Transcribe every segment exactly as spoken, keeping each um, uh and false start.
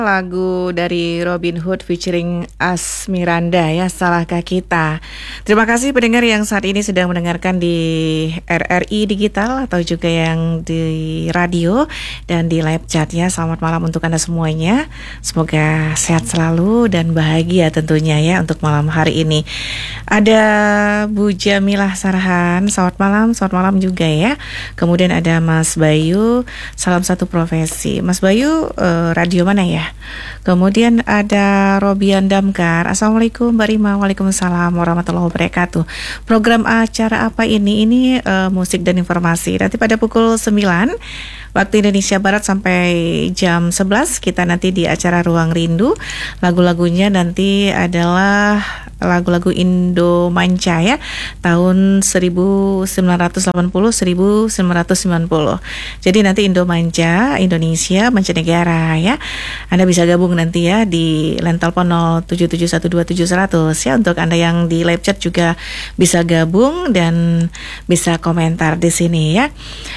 Lagu dari Robin Hood featuring Asmiranda ya, Salahkah Kita. Terima kasih pendengar yang saat ini sedang mendengarkan di R R I Digital atau juga yang di radio dan di live chat ya. Selamat malam untuk Anda semuanya. Semoga sehat selalu dan bahagia tentunya ya untuk malam hari ini. Ada Bu Jamilah Sarhan, selamat malam, selamat malam juga ya. Kemudian ada Mas Bayu, salam satu profesi. Mas Bayu eh, radio mana ya? Kemudian ada Robian Damkar, assalamualaikum Mbak Rima. Waalaikumsalam warahmatullahi wabarakatuh. Program acara apa ini? Ini uh, musik dan informasi. Nanti pada pukul sembilan waktu Indonesia Barat sampai jam sebelas kita nanti di acara Ruang Rindu. Lagu-lagunya nanti adalah lagu-lagu Indo Manca ya, tahun seribu sembilan ratus delapan puluh sampai seribu sembilan ratus sembilan puluh. Jadi nanti Indo Manca, Indonesia, mancanegara ya. Anda bisa gabung nanti ya di line telepon nol tujuh tujuh satu dua tujuh seratus ya. Untuk Anda yang di live chat juga bisa gabung dan bisa komentar di sini ya.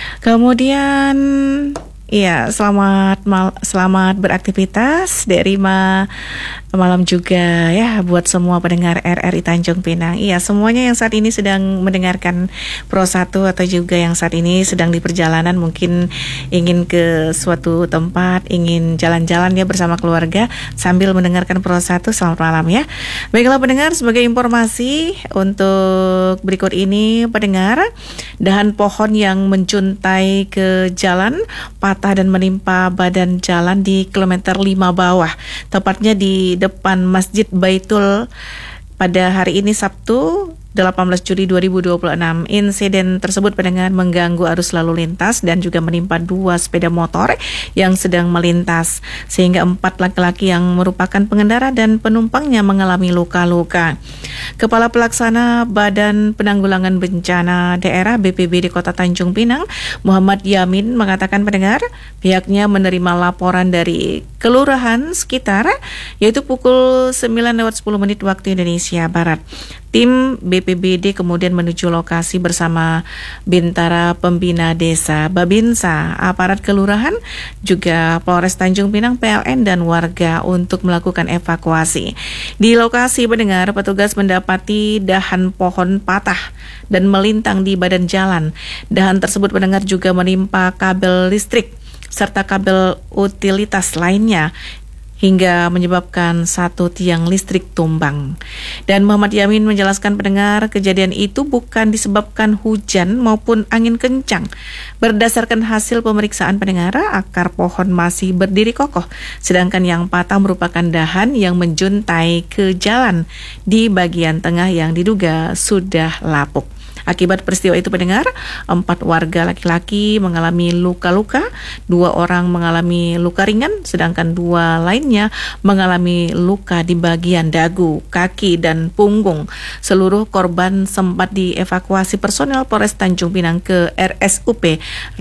Kemudian iya, selamat mal, selamat beraktivitas dari ma, malam juga ya buat semua pendengar R R I Tanjung Pinang. Iya, semuanya yang saat ini sedang mendengarkan Pro satu atau juga yang saat ini sedang di perjalanan mungkin ingin ke suatu tempat, ingin jalan-jalan ya bersama keluarga sambil mendengarkan Pro satu. Selamat malam ya. Baiklah pendengar, sebagai informasi untuk berikut ini pendengar, dahan pohon yang menjuntai ke jalan patah dan menimpa badan jalan di kilometer lima bawah, tepatnya di depan Masjid Baitul pada hari ini Sabtu delapan belas Juli dua ribu dua puluh enam. Insiden tersebut pendengar mengganggu arus lalu lintas dan juga menimpa dua sepeda motor yang sedang melintas sehingga empat laki-laki yang merupakan pengendara dan penumpangnya mengalami luka-luka. Kepala Pelaksana Badan Penanggulangan Bencana Daerah B P B D Kota Tanjung Pinang, Muhammad Yamin mengatakan pendengar pihaknya menerima laporan dari kelurahan sekitar yaitu pukul sembilan lewat sepuluh menit waktu Indonesia Barat. Tim B P B D kemudian menuju lokasi bersama Bintara Pembina Desa, Babinsa, aparat kelurahan, juga Polres Tanjung Pinang, P L N, dan warga untuk melakukan evakuasi. Di lokasi pendengar, petugas mendapati dahan pohon patah dan melintang di badan jalan. Dahan tersebut pendengar juga menimpa kabel listrik serta kabel utilitas lainnya hingga menyebabkan satu tiang listrik tumbang. Dan Muhammad Yamin menjelaskan pendengar kejadian itu bukan disebabkan hujan maupun angin kencang. Berdasarkan hasil pemeriksaan pendengar, akar pohon masih berdiri kokoh, sedangkan yang patah merupakan dahan yang menjuntai ke jalan di bagian tengah yang diduga sudah lapuk. Akibat peristiwa itu pendengar, empat warga laki-laki mengalami luka-luka, dua orang mengalami luka ringan, sedangkan dua lainnya mengalami luka di bagian dagu, kaki, dan punggung. Seluruh korban sempat dievakuasi personel Polres Tanjung Pinang ke R S U P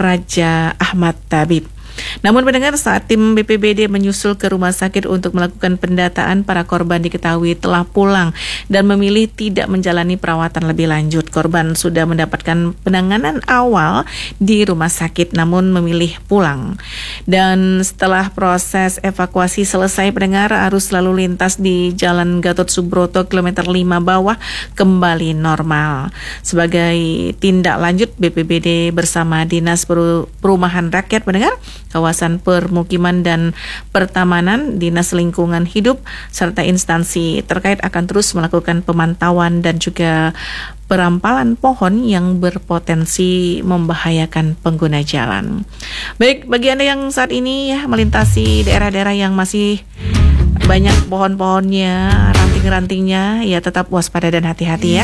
Raja Ahmad Tabib. Namun pendengar, saat tim B P B D menyusul ke rumah sakit untuk melakukan pendataan, para korban diketahui telah pulang dan memilih tidak menjalani perawatan lebih lanjut. Korban sudah mendapatkan penanganan awal di rumah sakit namun memilih pulang. Dan setelah proses evakuasi selesai pendengar, arus lalu lintas di Jalan Gatot Subroto kilometer lima bawah kembali normal. Sebagai tindak lanjut, B P B D bersama Dinas Perumahan Rakyat pendengar, kawasan permukiman dan pertamanan, Dinas Lingkungan Hidup, serta instansi terkait akan terus melakukan pemantauan dan juga perampalan pohon yang berpotensi membahayakan pengguna jalan. Baik, bagi Anda yang saat ini ya melintasi daerah-daerah yang masih banyak pohon-pohonnya, ranting-rantingnya, ya tetap waspada dan hati-hati ya.